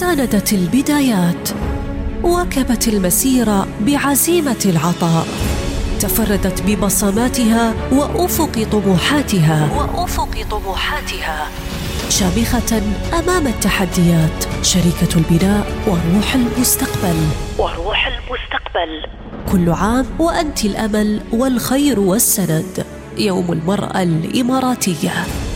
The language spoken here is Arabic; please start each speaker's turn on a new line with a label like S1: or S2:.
S1: ساندت البدايات، واكبت المسير بعزيمة العطاء، تفردت ببصماتها وأفق طموحاتها شامخة أمام التحديات، شريكة البناء وروح المستقبل. كل عام وأنت الأمل والخير والسند. يوم المرأة الإماراتية.